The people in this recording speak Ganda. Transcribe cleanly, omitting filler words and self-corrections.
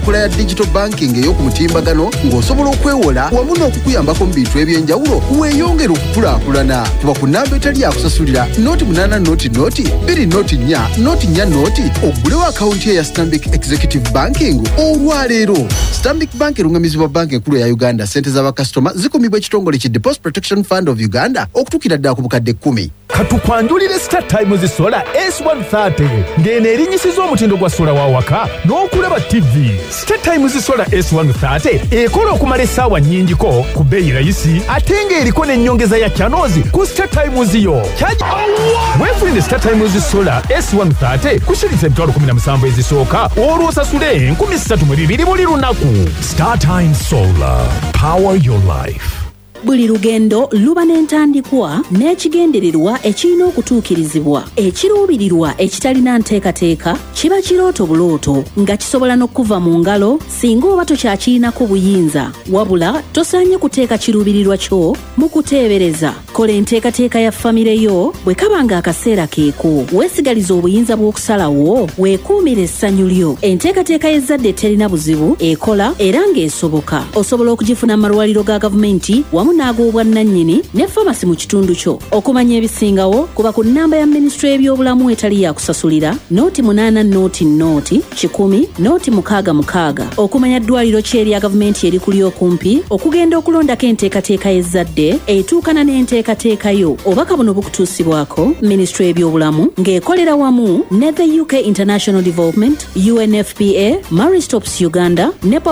kola ya digital banking ey'okumutimbagano ng'osobola okwewola wamu n'okukuyambako mu bintu eby'enjawulo weeyongera okukulaakulana. Kuba ku nnamba etali yakusasulira noti 8 noti 2 noti 4 noti 4 noti oggulewo akawunti eya Stanbic Executive Banking olwaleero. Stanbic Bank erungamizibwa banka enkulu ya Uganda. Ssente z'abakasitoma zikumibwa ekitongole ki Deposit Protection Fund of Uganda okutuukira ddala ku bukadde 10. Katukwanjulire StarTimes solar S130 ng'eno erinnyisiza omutindo gwa sola wa waka n'okulaba TV. StarTimes solar S130 ekola okumala essaawa nnyingiko ku bbeeyi rayisi ate ng'eriko n'ennyongeza ya channels ku StarTimes yo. Weefunire StarTimes solar S130 ku shillings 17,000 ezisooka olwo osasule 3,200 buli lunaku. StarTimes Solar. Power your life. Buli lugendo luba n'entandikwa n'ekigendererwa ekirina okutuukirizibwa. Ekiruubirirwa ekitalina nteekateeka kiba kirooto bulooto nga kisobola n'okuva mu ngalo singa oba tokyakirinako buyinza. Wabula tosaanye kuteeka kiruubirirwa kyo mu kuteebereza. Kola enteekateeka ya famire yo bwe kaba nga akaseera keeko. Weesigaliza obuyinza bw'okusalawo weekuumire essanyu lyo. Enteekateeka y'ezzadde terina buzibu ekola era ng'esoboka. Osobola okugifuna mu malwaliro ga gavumenti wamu n'ag'obwannannyini ne famasi mu kitundu kyo. Okumanya ebisingawo kuba ku nnamba ya minisitule y'ebyobulamu etali yakusasulira noti 8 noti 10 noti 6. Okumanya ddwaliro ki erya gavumenti eri kuli okumpi okugenda okulondako enteekateeka y'ezzadde etuukana n'enteekateeka yo. Obubaka buno bukutuusibwako minisitule y'ebyobulamu ng'ekolera wamu ne the UK International Development, UNFPA, Marie Stopes Uganda ne